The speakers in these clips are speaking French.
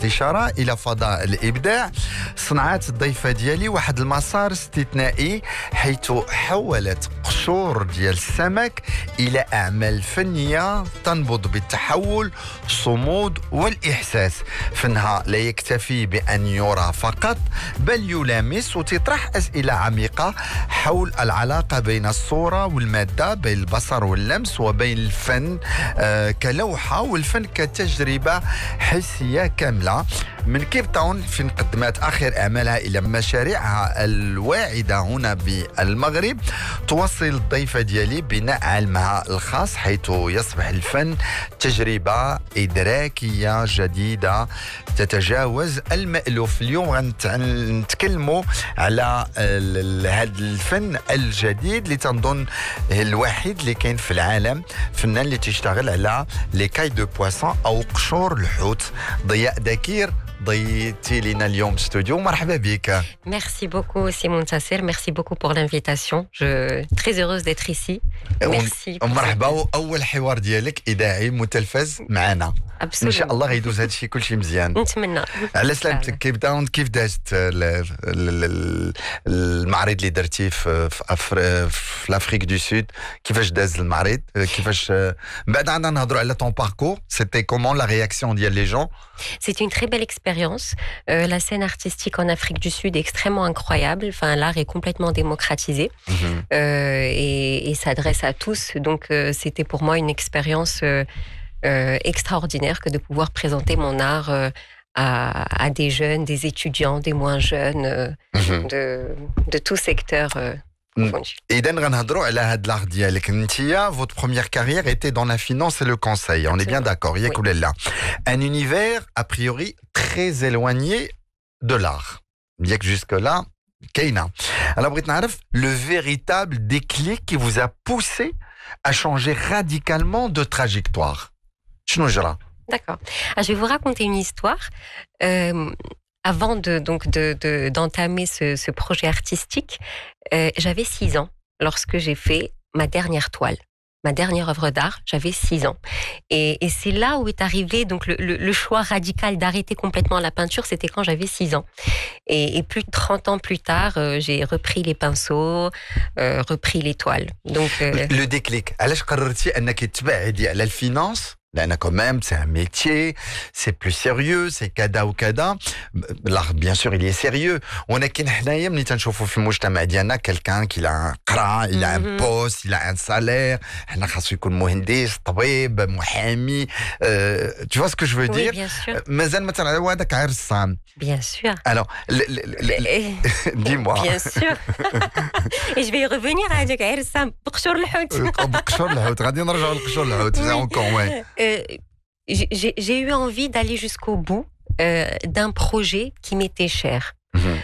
الاستشارة إلى فضاء الإبداع. صنعت الضيفة ديالي واحد المسار استثنائي حيث حولت قشور ديال السمك إلى أعمال فنية تنبض بالتحول، الصمود والإحساس. فنها لا يكتفي بأن يرى فقط، بل يلامس وتطرح أسئلة عميقة حول العلاقة بين الصورة والمادة، بين البصر واللمس، وبين الفن كلوحة والفن كتجربة حسية كاملة. من كيب تاون فين قدمت آخر أعمالها إلى مشاريعها الواعدة هنا بالمغرب، توصل الضيفة ديالي بناء علمها الخاص، حيث يصبح الفن تجربة إدراكية جديدة تتجاوز المألوف. اليوم غنتكلموا على هذا الفن الجديد اللي تنظن الوحيد اللي كاين في العالم، فنان اللي تشتغل على لي كاي دو بواسون أو قشور الحوت. ضياء دكير ضيتي لنا اليوم استوديو، مرحبا بك. Merci beaucoup Simon Tasser, merci beaucoup pour l'invitation. Je suis très heureuse d'être ici. Merci. مرحبا. اول حوار ديالك اذاعي متلفز معنا ان شاء الله غيدوز هذا الشيء كلشي مزيان. نتمنى. على سلامتك. كيف داون، كيف دازت المعرض اللي درتي في لافريك دو سود؟ كيفاش داز المعرض؟ كيفاش بعد عندنا نهضروا على ton parcours. C'était comment la réaction ديال les gens? C'est une très belle expérience. La scène artistique en Afrique du Sud est extrêmement incroyable. Enfin, l'art est complètement démocratisé et s'adresse à tous. Donc, c'était pour moi une expérience extraordinaire que de pouvoir présenter mon art à des jeunes, des étudiants, des moins jeunes, de tout secteur. إذن غنهضروا على هاد l'art ديالك. نتيا votre première carrière était dans la finance et le conseil. On est bien d'accord, ياك ولا لا؟ Un univers a priori très éloigné de l'art. ياك jusque là كاينة. Alors بغيت نعرف le véritable déclic qui vous a poussé à changer radicalement de trajectoire. شنو جرى؟ D'accord. Alors, je vais vous raconter une histoire. Avant d'entamer ce projet artistique, j'avais 6 ans lorsque j'ai fait ma dernière toile, ma dernière œuvre d'art. J'avais 6 ans. Et c'est là où est arrivé donc le choix radical d'arrêter complètement la peinture. C'était quand j'avais 6 ans. Et plus de 30 ans plus tard, j'ai repris les pinceaux, repris les toiles. Donc, le déclic. علاش قررتي أنك تبعدي على الفينانس؟ لأن quand même c'est un métier, c'est plus sérieux, c'est كذا وكذا. L'art bien sûr il est sérieux. ولكن حنايا ملي تنشوفوا في المجتمع ديالنا quelqu'un qui a un قرا, il a un poste, il a un salaire. حنا خاصو يكون مهندس, طبيب, محامي. Tu vois ce que je veux dire? Oui, bien sûr. مازال مثلا هذاك عرسان. Bien sûr. Alors, dis-moi. Bien sûr. Et je vais y revenir à هذاك عرسان بقشور الحوت. بقشور الحوت. غادي نرجعوا لقشور الحوت. C'est encore ouais. J'ai eu envie d'aller jusqu'au bout d'un projet qui m'était cher.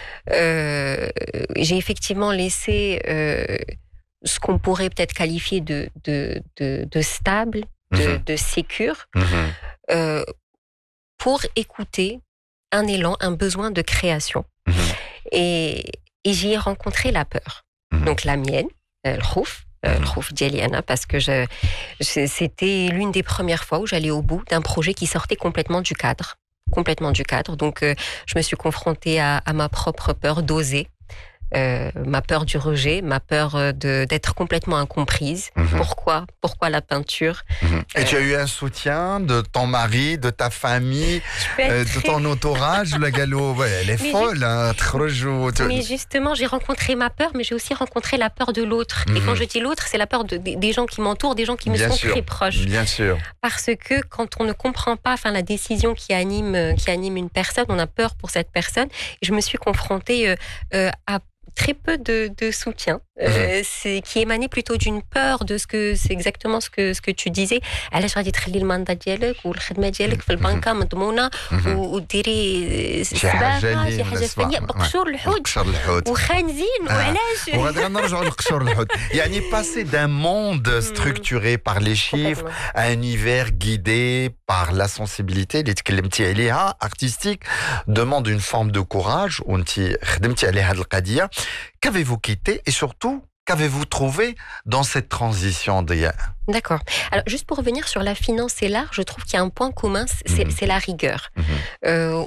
J'ai effectivement laissé ce qu'on pourrait peut-être qualifier de stable, de sécure, pour écouter un élan, un besoin de création. Et j'y ai rencontré la peur. Donc la mienne, le khouf. الخوف ديالي أنا parce que c'était l'une des premières fois où j'allais au bout d'un projet qui sortait complètement du cadre. Donc je me suis confrontée à ma propre peur d'oser, ma peur du rejet, ma peur d'être complètement incomprise. Pourquoi la peinture? Et tu as eu un soutien de ton mari, de ta famille, de ton entourage? La galo, ouais, elle est folle. Mais justement, j'ai rencontré ma peur, mais j'ai aussi rencontré la peur de l'autre. Et quand je dis l'autre, c'est la peur des gens qui m'entourent, des gens qui me sont très proches. Bien sûr. Parce que quand on ne comprend pas, la décision qui anime une personne, on a peur pour cette personne. Et je me suis confrontée à très peu de soutien, qui émanait plutôt d'une peur de c'est exactement ce que tu disais. علاش غادي تخلي الماندا ديالك والخدمه ديالك في البنكه مضمونه وديري سباحه شي حاجه فنيه بقشور الحوت وخانزين وعلاش وغادي نرجعوا لقشور الحوت. يعني passer d'un monde structuré par les chiffres à un univers guidé par la sensibilité اللي تكلمتي عليها artistique demande une forme de courage وانت خدمتي على هذه القضيه. Qu'avez-vous quitté et surtout, qu'avez-vous trouvé dans cette transition d'hier? D'accord. Alors, juste pour revenir sur la finance et l'art, je trouve qu'il y a un point commun, c'est la rigueur.